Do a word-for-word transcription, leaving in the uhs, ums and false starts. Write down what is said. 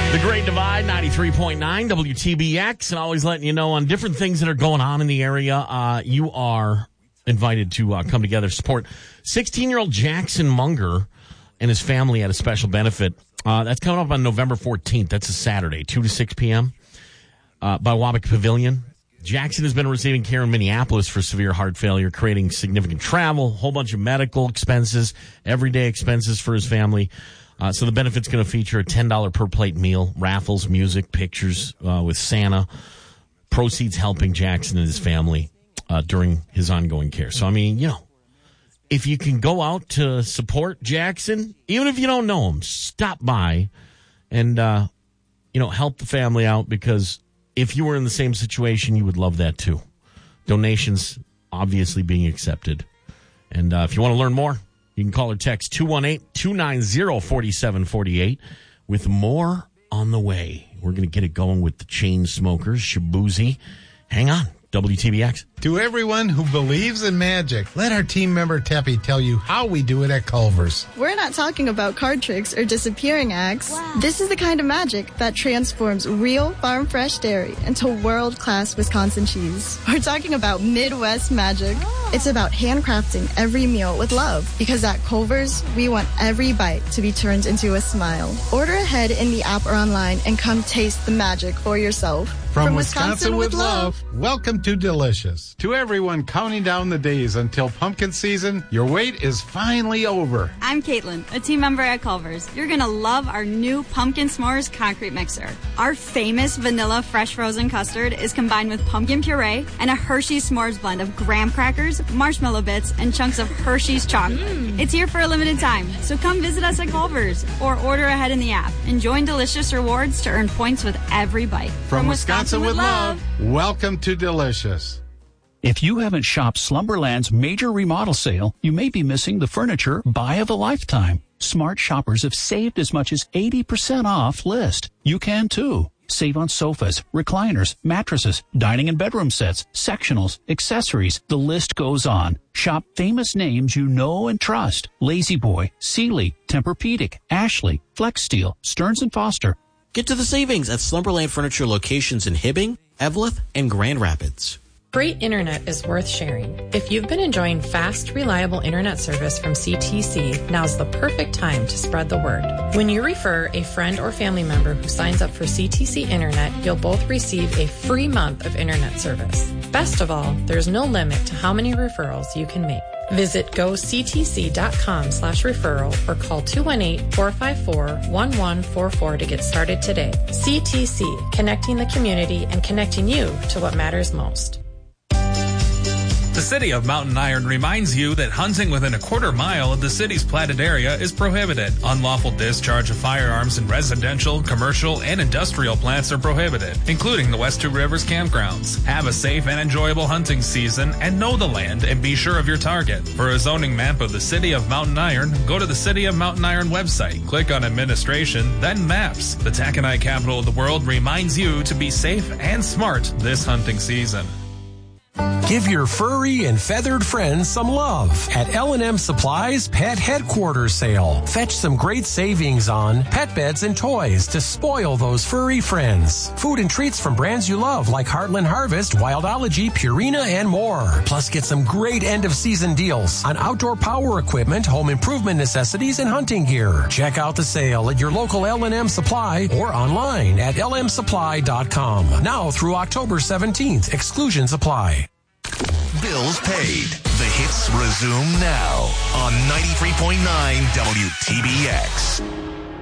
The Great Divide, ninety-three point nine W T B X, and always letting you know on different things that are going on in the area. Uh, you are invited to uh, come together, support sixteen-year-old Jackson Munger and his family at a special benefit. Uh, that's coming up on November fourteenth. That's a Saturday, two to six p.m. Uh, by Waback Pavilion. Jackson has been receiving care in Minneapolis for severe heart failure, creating significant travel, a whole bunch of medical expenses, everyday expenses for his family. Uh, so the benefit's going to feature a ten dollars per plate meal, raffles, music, pictures uh, with Santa, proceeds helping Jackson and his family uh, during his ongoing care. So, I mean, you know, if you can go out to support Jackson, even if you don't know him, stop by and, uh, you know, help the family out, because if you were in the same situation, you would love that too. Donations obviously being accepted. And uh, if you want to learn more, you can call or text two one eight, two nine zero, four seven four eight with more on the way. We're going to get it going with the Chain Smokers, Shabuzi. Hang on, W T B X. To everyone who believes in magic, let our team member Teppy tell you how we do it at Culver's. We're not talking about card tricks or disappearing acts. Wow. This is the kind of magic that transforms real farm-fresh dairy into world-class Wisconsin cheese. We're talking about Midwest magic. Oh. It's about handcrafting every meal with love, because at Culver's, we want every bite to be turned into a smile. Order ahead in the app or online and come taste the magic for yourself. From, From Wisconsin, Wisconsin with love, love, welcome to Delicious. To everyone counting down the days until pumpkin season, your wait is finally over. I'm Caitlin, a team member at Culver's. You're going to love our new Pumpkin S'mores concrete mixer. Our famous vanilla fresh frozen custard is combined with pumpkin puree and a Hershey's S'mores blend of graham crackers, marshmallow bits, and chunks of Hershey's chocolate. Mm. It's here for a limited time, so come visit us at Culver's or order ahead in the app and join Delicious Rewards to earn points with every bite. From, From Wisconsin, Wisconsin with love, welcome to Delicious. If you haven't shopped Slumberland's major remodel sale, you may be missing the furniture buy of a lifetime. Smart shoppers have saved as much as eighty percent off list. You can too. Save on sofas, recliners, mattresses, dining and bedroom sets, sectionals, accessories. The list goes on. Shop famous names you know and trust. La-Z-Boy, Sealy, Tempur-Pedic, Ashley, Flex Steel, Stearns and Foster. Get to the savings at Slumberland Furniture locations in Hibbing, Eveleth, and Grand Rapids. Great internet is worth sharing. If you've been enjoying fast, reliable internet service from C T C, now's the perfect time to spread the word. When you refer a friend or family member who signs up for C T C Internet, you'll both receive a free month of internet service. Best of all, there's no limit to how many referrals you can make. Visit goctc.com slash referral or call two one eight, four five four, one one four four to get started today. C T C, connecting the community and connecting you to what matters most. The City of Mountain Iron reminds you that hunting within a quarter mile of the city's platted area is prohibited. Unlawful discharge of firearms in residential, commercial, and industrial plants are prohibited, including the West Two Rivers campgrounds. Have a safe and enjoyable hunting season and know the land and be sure of your target. For a zoning map of the City of Mountain Iron, go to the City of Mountain Iron website, click on Administration, then Maps. The Taconite capital of the world reminds you to be safe and smart this hunting season. Give your furry and feathered friends some love at L and M Supply's Pet Headquarters Sale. Fetch some great savings on pet beds and toys to spoil those furry friends. Food and treats from brands you love like Heartland Harvest, Wildology, Purina, and more. Plus, get some great end-of-season deals on outdoor power equipment, home improvement necessities, and hunting gear. Check out the sale at your local L and M Supply or online at L M supply dot com. Now through October seventeenth. Exclusions apply. Bills paid. The hits resume now on ninety-three point nine W T B X.